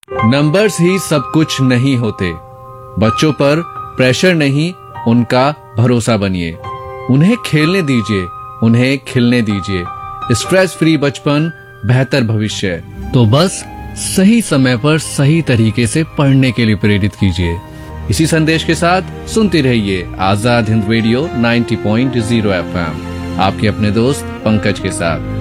Numbers ही सब कुछ नहीं होते। बच्चों पर प्रेशर नहीं, उनका भरोसा बनिए। उन्हें खेलने दीजिए, उन्हें खिलने दीजिए। स्ट्रेस फ्री बचपन, बेहतर भविष्य। तो बस सही समय पर सही तरीके से पढ़ने के लिए प्रेरित कीजिए। इसी संदेश के साथ सुनते रहिए आजाद हिंद रेडियो 90.0 FM, आपके अपने दोस्त पंकज के साथ।